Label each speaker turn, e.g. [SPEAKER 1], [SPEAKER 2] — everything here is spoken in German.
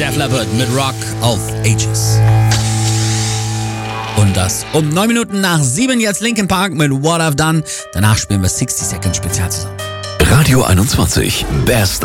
[SPEAKER 1] Def Leppard mit Rock of Ages. Und das um 9 Minuten nach 7 jetzt Linkin Park mit What I've Done. Danach spielen wir 60 Second Spezial zusammen.
[SPEAKER 2] Radio 21, Best